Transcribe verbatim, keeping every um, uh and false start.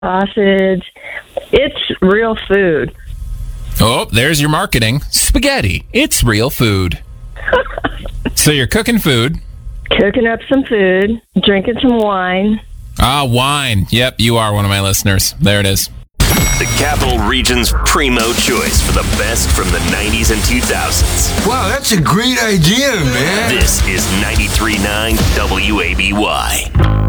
sausage. It's real food. Oh, there's your marketing. Spaghetti. It's real food. So you're cooking food. Cooking up some food, drinking some wine. Ah, wine. Yep, you are one of my listeners. There it is. The Capital Region's primo choice for the best from the nineties and two thousands. Wow, that's a great idea, man. This is ninety-three point nine W A B Y.